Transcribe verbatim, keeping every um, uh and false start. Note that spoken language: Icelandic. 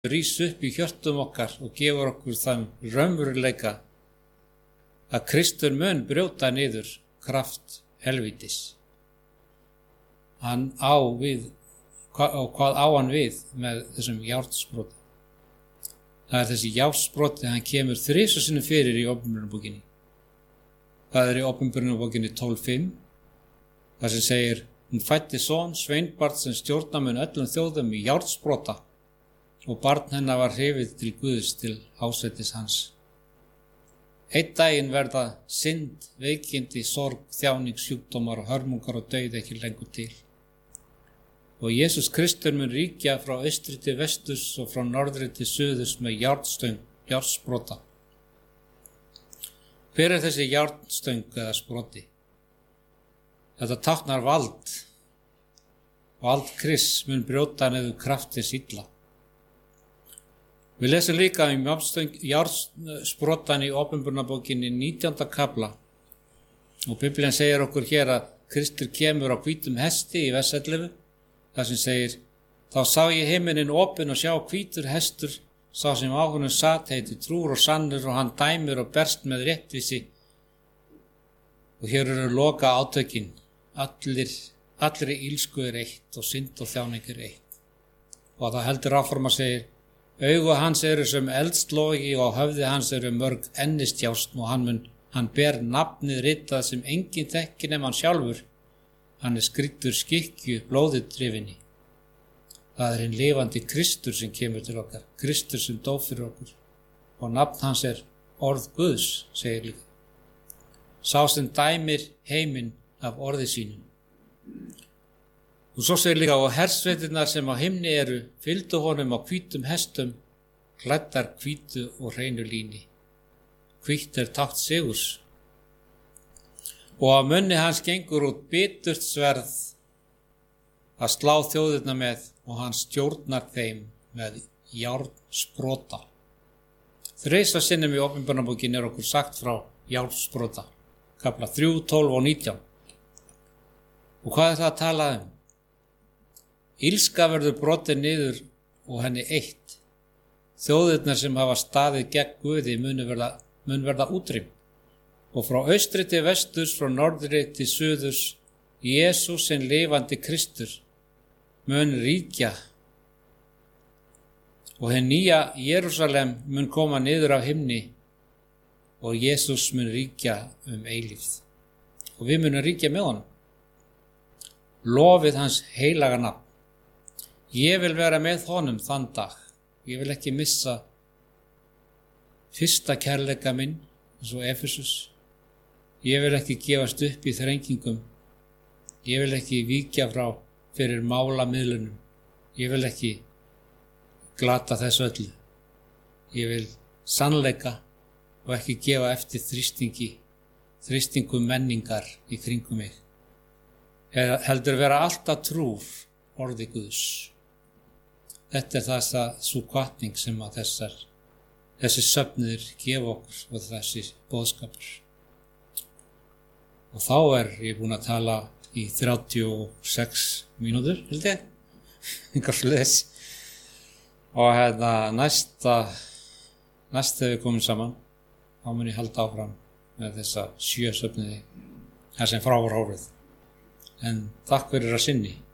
rís upp í hjörtum okkar og gefur okkur þann raunveruleika að Kristur mun brjóta niður kraft helvítis. Hann á við, og hvað á hann við með þessum járnsproti? Það er þessi járnsproti, hann kemur þrisvar sinnum fyrir í Opinberunarbókinni. Það er í Opinberunarbókinni tólf fimm, það sem segir, hún fæddi son, sveinbarn sem stjórna mun öllum þjóðum í járnsprota og barn hennar var hrifið til Guðs til hásætis hans. Einn daginn verða synd, veikindi, sorg, þjáning, sjúkdómar og hörmungar og dauð ekki lengur til. Og Jesús Kristur mun ríkja frá austri til vesturs og frá norðri til suðurs með járnstöng, járnsprota. Hver er þessi járnstöng eða sproti? Þetta táknar vald. Vald Krists mun brjóta niður kraftins illa. Við lesum líka um járnsprotan í Opinberunarbókinni nítjánda kafla og Biblían segir okkur hér að Kristur kemur á hvítum hesti í vers ellefu, þar sem segir, þá sá ég himinin opinn og sjá hvítur hestur, sá sem á honum sat heiti trúr og sannur og hann dæmir og berst með réttvísi. Og hér eru loka átökin, allir, allri ílsku er eitt og synd og þjáning er eitt. Og það heldur áfram að segir, augu hans eru sem eldslogi og höfði hans eru mörg ennistjásn og hann, mun, hann ber nafnið ritað sem enginn þekkir nema hann sjálfur. Hann er skrýddur skikkju blóðið drifinni. Það er hinn lifandi Kristur sem kemur til okkar, Kristur sem dó fyrir okkur. Og nafn hans er orð Guðs, segir líka. Sá sem dæmir heiminn af orði sínum. Og svo segir líka, og hersveitirnar sem á himni eru, fylgdu honum á hvítum hestum, klæddar hvítu og hreinu líni. Hvítt er tákn sigurs. Og á munni hans gengur út biturt sverð að slá þjóðirna með og hann stjórnar þeim með járnsprota. Þrisvar sinnum í Opinberunarbókinni er okkur sagt frá járnsprota, kafla þrjú, tólf og nítján. Og hvað er það að tala um? Ílska verður brotin niður og henni eitt. Þjóðirnar sem hafa staðið gegn Guði mun verða, mun verða útrýmt. Og frá austri til vesturs, frá norðri til suðurs, Jesús sem lifandi Kristur mun ríkja. Og hinn nýja Jerúsalem mun koma niður af himni og Jesús mun ríkja um eilífð. Og við munum ríkja með honum. Lofið hans heilaga nafn. Ég vil vera með honum þann dag. Ég vil ekki missa fyrsta kærleika minn, eins og Efesus. Ég vil ekki gefast upp í þrengingum. Ég vil ekki víkja frá fyrir málamiðlunum. Ég vil ekki glata þessu öllu. Ég vil sannleika og ekki gefa eftir þrýstingi, þrýstingum menningar í kringum mig. Ég heldur vera alltaf trúr orði Guðs. Þetta er það svo hvatning sem að þessar, þessi söfnir gefa okkur og þessi boðskapur. Og þá er ég búin að tala í þrjátíu og sex mínútur, held ég, einhver sluðis. Og hérna næsta, næst þegar við komum saman, þá mun ég halda áfram með þessa sjö söfniði, það sem frá var hórið. En takk fyrir að sinni.